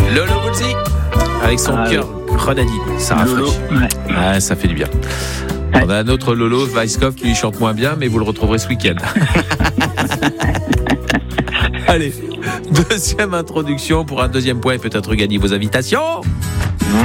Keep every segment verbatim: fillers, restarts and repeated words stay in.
Lolo Woolsey, avec son ah, cœur grenadine, ça rafraîchit. Ouais. Ah, ça fait du bien. Ouais. On a un autre Lolo, Weisskopf, qui lui chante moins bien, mais vous le retrouverez ce week-end. Allez, deuxième introduction pour un deuxième point et peut-être gagner vos invitations. Mmh.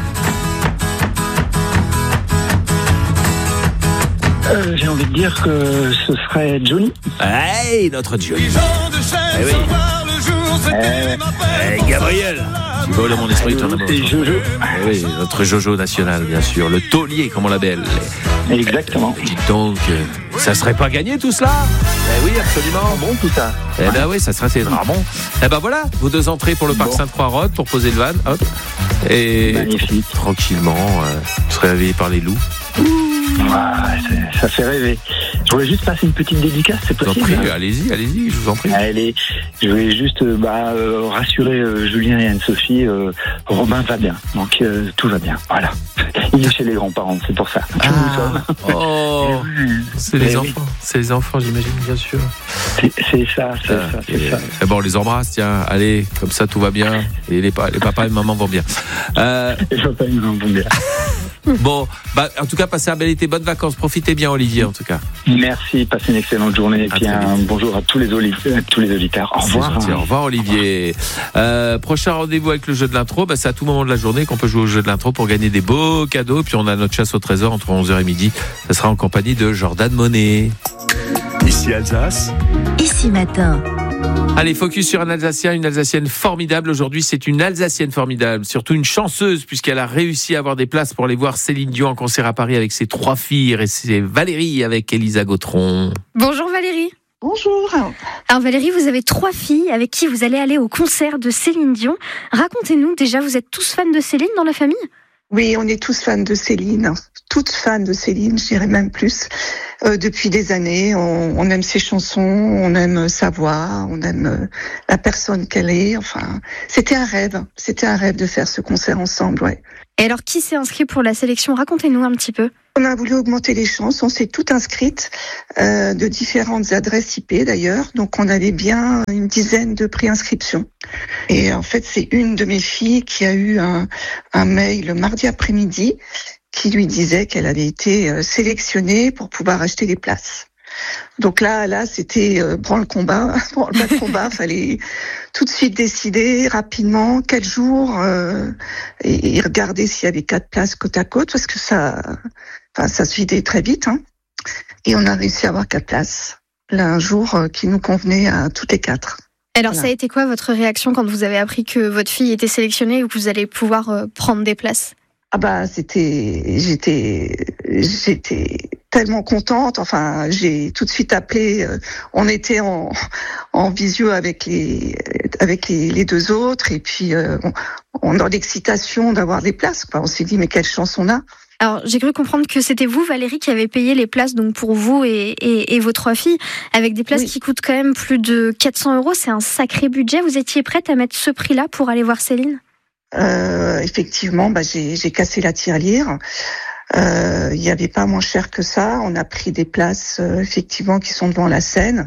Euh, j'ai envie de dire que ce serait Johnny. Hey, notre Johnny. Eh oui. Eh, eh, Gabriel. Tu voles mon esprit, ton amour. C'est Jojo. Eh oui, notre Jojo national, bien sûr. Le taulier, comme on l'appelle. Exactement. Dites donc, ça serait pas gagné tout cela? Eh oui, absolument. Bon, tout ça. Eh ben oui, ça serait assez bon. Eh ben voilà, vos deux entrées pour le parc bon. Sainte-Croix-Rode pour poser le van. Hop. Et magnifique. Tranquillement, euh, vous serez réveillé par les loups. Ouais, ça fait rêver. Je voulais juste passer une petite dédicace, c'est possible? Prie, hein. Allez-y, allez-y, je vous en prie. Allez, je voulais juste bah, euh, rassurer euh, Julien et Anne-Sophie. Euh, Robin va bien, donc euh, tout va bien. Voilà. Il est chez les grands-parents, c'est pour ça. Ah, oh, c'est les enfants, oui. C'est les enfants, j'imagine, bien sûr. C'est, c'est ça, c'est ah, ça, c'est et, ça. Et bon, on les embrasse, tiens. Allez, comme ça, tout va bien. Et les, les papas et maman vont bien. Euh... Les papas et maman vont bien. Bon, bah, en tout cas, passez un bel été, bonnes vacances, profitez bien, Olivier, en tout cas. Merci, passez une excellente journée et puis un bonjour à tous les auditeurs. Tous les auditeurs. Au revoir. Gentil, au revoir, Olivier. Euh, prochain rendez-vous avec le jeu de l'intro, bah, c'est à tout moment de la journée qu'on peut jouer au jeu de l'intro pour gagner des beaux cadeaux. Puis on a notre chasse au trésor entre onze heures et midi. Ça sera en compagnie de Jordan Monet. Ici Alsace. Ici Matin. Allez, focus sur un Alsacien, une Alsacienne formidable. Aujourd'hui, c'est une Alsacienne formidable, surtout une chanceuse, puisqu'elle a réussi à avoir des places pour aller voir Céline Dion en concert à Paris avec ses trois filles. Et c'est Valérie avec Elisa Gautron. Bonjour Valérie. Bonjour. Alors Valérie, vous avez trois filles avec qui vous allez aller au concert de Céline Dion. Racontez-nous, déjà, vous êtes tous fans de Céline dans la famille ? Oui, on est tous fans de Céline, toutes fans de Céline, je dirais même plus. Euh, depuis des années, on, on aime ses chansons, on aime sa voix, on aime euh, la personne qu'elle est. Enfin, c'était un rêve, c'était un rêve de faire ce concert ensemble, ouais. Et alors, qui s'est inscrit pour la sélection ? Racontez-nous un petit peu. On a voulu augmenter les chances, on s'est toutes inscrites euh, de différentes adresses I P d'ailleurs, donc on avait bien une dizaine de préinscriptions. Et en fait, c'est une de mes filles qui a eu un, un mail le mardi après-midi qui lui disait qu'elle avait été sélectionnée pour pouvoir acheter les places. Donc là, là, c'était euh, branle combat, branle pas de combat. Fallait tout de suite décider rapidement quel jour euh, et, et regarder s'il y avait quatre places côte à côte parce que ça, enfin, ça se vidait très vite. Hein. Et on a réussi à avoir quatre places. Là, un jour euh, qui nous convenait à toutes les quatre. Alors, voilà. Ça a été quoi votre réaction quand vous avez appris que votre fille était sélectionnée et que vous allez pouvoir euh, prendre des places ? Ah bah c'était, j'étais, j'étais tellement contente. Enfin, j'ai tout de suite appelé. Euh, on était en en visio avec les avec les, les deux autres et puis euh, on, on a l'excitation d'avoir des places. Quoi. On s'est dit mais quelle chance on a. Alors, j'ai cru comprendre que c'était vous, Valérie, qui avez payé les places donc pour vous et, et, et vos trois filles, avec des places oui. qui coûtent quand même plus de quatre cents euros. C'est un sacré budget. Vous étiez prête à mettre ce prix-là pour aller voir Céline ? Euh, effectivement, bah, j'ai, j'ai cassé la tirelire. Euh, il n'y avait pas moins cher que ça. On a pris des places, euh, effectivement, qui sont devant la scène.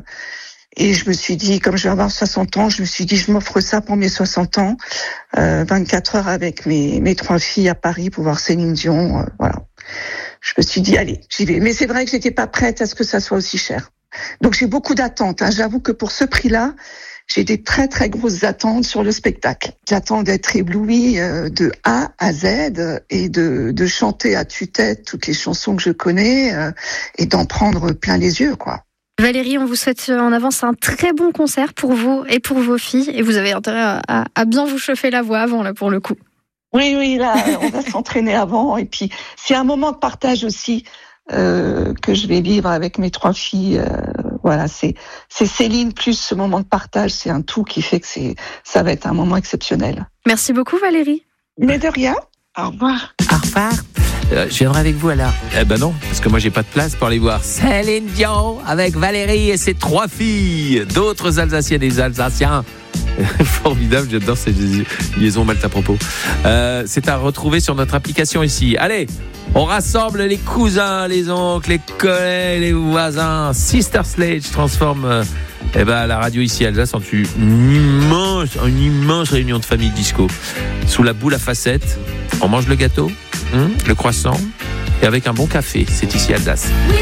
Et je me suis dit, comme je vais avoir soixante ans, je me suis dit, je m'offre ça pour mes soixante ans. Euh, vingt-quatre heures avec mes, mes trois filles à Paris pour voir Céline Dion. Euh, voilà. Je me suis dit, allez, j'y vais. Mais c'est vrai que j'étais pas prête à ce que ça soit aussi cher. Donc j'ai beaucoup d'attentes. Hein. J'avoue que pour ce prix-là, j'ai des très très grosses attentes sur le spectacle. J'attends d'être éblouie euh, de A à Z et de, de chanter à tue-tête toutes les chansons que je connais euh, et d'en prendre plein les yeux, quoi. Valérie, on vous souhaite en avance un très bon concert pour vous et pour vos filles. Et vous avez intérêt à, à, à bien vous chauffer la voix avant, là, pour le coup. Oui, oui, là, on va s'entraîner avant. Et puis, c'est un moment de partage aussi euh, que je vais vivre avec mes trois filles. Euh, Voilà, c'est c'est Céline plus ce moment de partage, c'est un tout qui fait que c'est ça va être un moment exceptionnel. Merci beaucoup Valérie. Mais de rien. Au revoir. Au revoir. Euh, je viendrai avec vous alors. Eh ben non, parce que moi j'ai pas de place pour aller voir Céline Dion avec Valérie et ses trois filles, d'autres Alsaciennes et Alsaciens. Formidable, j'adore ces liaisons maltes à propos. Euh, c'est à retrouver sur notre application ici. Allez, on rassemble les cousins, les oncles, les collègues, les voisins. Sister Sledge transforme Eh ben, la radio ici Alsace, en une immense, une immense réunion de famille disco. Sous la boule à facettes, on mange le gâteau, hein, le croissant, et avec un bon café. C'est ici Alsace.